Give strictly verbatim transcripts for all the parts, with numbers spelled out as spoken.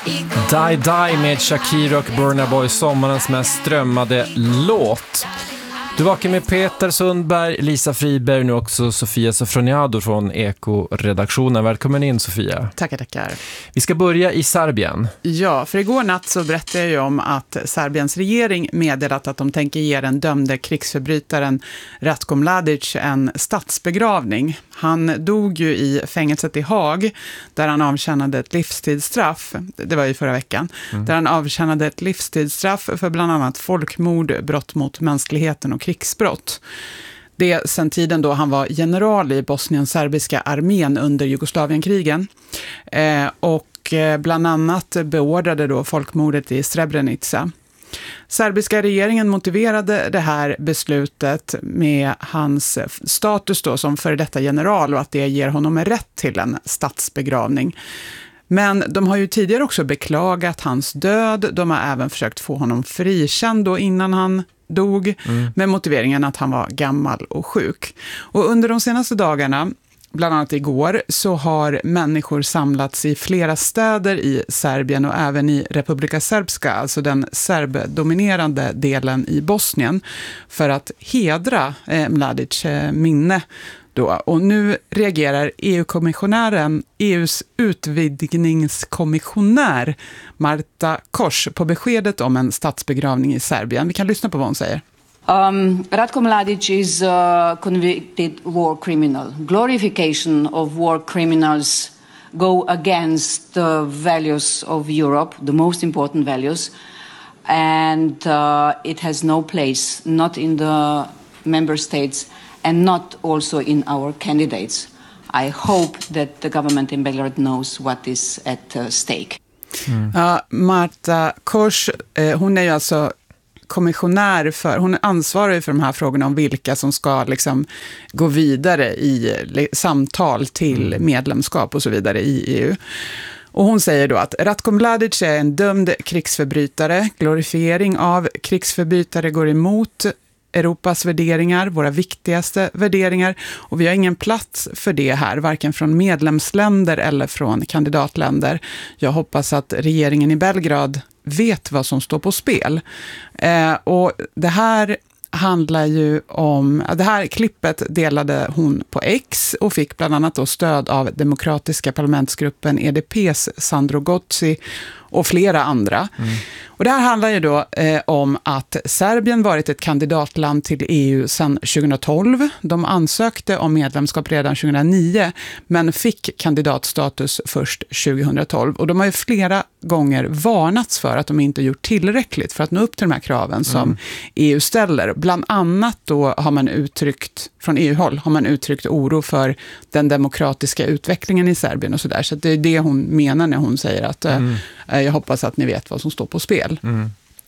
Die Die med Shakira och Burna Boy, sommarens mest strömmade låt. Du vakar med Peter Sundberg, Lisa Friberg, nu också Sofia Sofroniado från Eko-redaktionen. Välkommen in, Sofia. Tackar, tackar. Vi ska börja i Serbien. Ja, för igår natt så berättade jag ju om att Serbiens regering meddelat att de tänker ge den dömde krigsförbrytaren Ratko Mladic en statsbegravning. Han dog ju i fängelset i Haag där han avtjänade ett livstidsstraff. Det var ju förra veckan. Mm. Där han avtjänade ett livstidsstraff för bland annat folkmord, brott mot mänskligheten och krigsbrott. Det sedan tiden då han var general i Bosnien-serbiska armén under Jugoslavienkrigen. Eh, och bland annat beordrade då folkmordet i Srebrenica. Serbiska regeringen motiverade det här beslutet med hans status då som före detta general och att det ger honom en rätt till en statsbegravning. Men de har ju tidigare också beklagat hans död. De har även försökt få honom frikänd då innan han dog mm. med motiveringen att han var gammal och sjuk. Och under de senaste dagarna, bland annat igår, så har människor samlats i flera städer i Serbien och även i Republika Srpska, alltså den serbdominerande delen i Bosnien, för att hedra eh, Mladic eh, minne. Då. Och nu reagerar E U-kommissionären, E U:s utvidgningskommissionär Marta Kos på beskedet om en statsbegravning i Serbien. Vi kan lyssna på vad hon säger. Um, Ratko Mladic is a convicted war criminal. Glorification of war criminals go against the values of Europe, the most important values, and uh, it has no place, not in the member states and not also in our candidates. I hope that the government in Belgrade knows what is at uh, stake. Mm. Ja, Marta Kos, eh, hon är ju alltså kommissionär för, hon ansvarar ju för de här frågorna om vilka som ska liksom gå vidare i le, samtal till mm. medlemskap och så vidare i E U. Och hon säger då att Ratko Mladic är en dömd krigsförbrytare. Glorifiering av krigsförbrytare går emot Europas värderingar, våra viktigaste värderingar, och vi har ingen plats för det här, varken från medlemsländer eller från kandidatländer. Jag hoppas att regeringen i Belgrad vet vad som står på spel. Eh, och det här handlar ju om, det här klippet delade hon på X och fick bland annat då stöd av demokratiska parlamentsgruppen E D P:s Sandro Gozzi och flera andra. Mm. Och det här handlar ju då eh, om att Serbien varit ett kandidatland till E U sedan tjugohundratolv. De ansökte om medlemskap redan tjugohundranio men fick kandidatstatus först tjugohundratolv. Och de har ju flera gånger varnats för att de inte gjort tillräckligt för att nå upp till de här kraven som mm. E U ställer. Bland annat då har man uttryckt, från E U-håll har man uttryckt oro för den demokratiska utvecklingen i Serbien och sådär. Så det är det hon menar när hon säger att mm. eh, jag hoppas att ni vet vad som står på spel. Mm.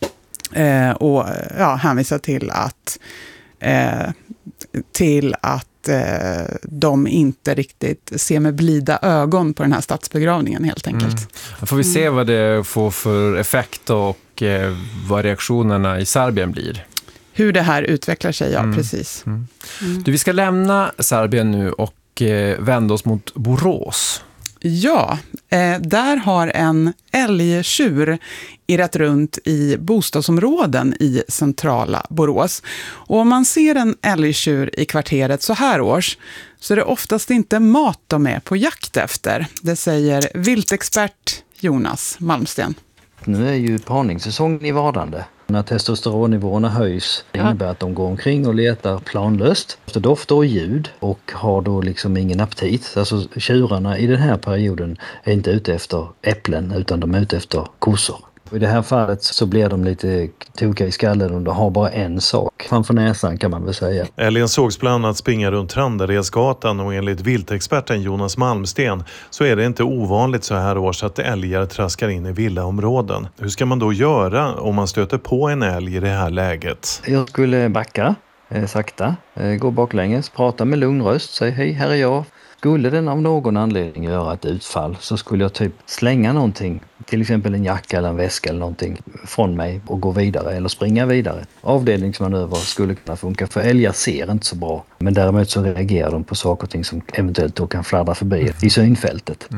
Eh, och ja, hänvisar till att eh, till att eh, de inte riktigt ser med blida ögon på den här statsbegravningen helt enkelt. Mm. Då får vi se vad det får för effekt och eh, vad reaktionerna i Serbien blir. Hur det här utvecklar sig, ja, mm. precis. Mm. Mm. Du, vi ska lämna Serbien nu och eh, vända oss mot Borås. Ja, eh, där har en älgtjur irrat runt i bostadsområden i centrala Borås. Och om man ser en älgtjur i kvarteret så här års så är det oftast inte mat de är på jakt efter. Det säger viltexpert Jonas Malmsten. Nu är ju parningssäsongen i vardande. När testosteronnivåerna höjs det innebär att de går omkring och letar planlöst efter dofter och ljud och har då liksom ingen aptit. Alltså tjurarna i den här perioden är inte ute efter äpplen utan de är ute efter kossor. I det här fallet så blir de lite tokiga i skallen och de har bara en sak framför näsan, kan man väl säga. Älgen sågs bland annat springa runt Trandaredsgatan och enligt viltexperten Jonas Malmsten så är det inte ovanligt så här års att älgar traskar in i villaområden. Hur ska man då göra om man stöter på en älg i det här läget? Jag skulle backa eh, sakta, eh, gå baklänges, prata med lugn röst, säga hej, här är jag. Skulle den av någon anledning göra ett utfall så skulle jag typ slänga någonting, till exempel en jacka eller en väska eller någonting från mig och gå vidare eller springa vidare. Avdelningsmanöver skulle kunna funka för älgar ser inte så bra. Men däremot så reagerar de på saker och ting som eventuellt då kan fladdra förbi i synfältet. Mm.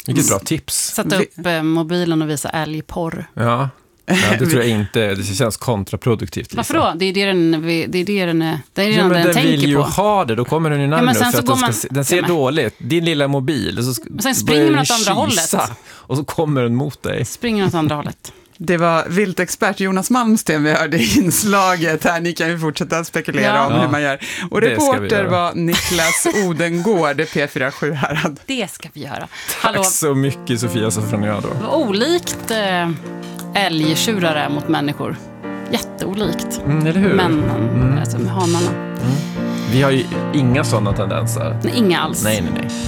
Vilket bra tips. Sätta upp eh, mobilen och visa älgporr. Ja. Ja, det tror jag inte. Det känns kontraproduktivt. Lisa. Varför då? Det är det den, det är det den, det är det ja, den, men den den tänker vill ju på. ha det. Då kommer den ju närmare. Ja, men sen för så att den, går man- ska, den ser Ja, men- dåligt. Din lilla mobil. Och så Men sen springer man åt andra hållet. Och så kommer den mot dig. Springer åt andra hållet. Det var viltexpert Jonas Malmsten vi hörde i inslaget här. Ni kan ju fortsätta spekulera Ja. om Ja. hur man gör. Och Det ska vi reporter göra. var Niklas Odengård, P fyra sju Härad. Det ska vi göra. Tack Hallå, så mycket, Sofia Sofroniado. vad olikt eh, älgtjurar är mot människor. Jätteolikt. Mm, eller hur? Männen, Mm. alltså med hanarna. Vi har ju inga sådana tendenser. Nej, inga alls. Nej, nej, nej.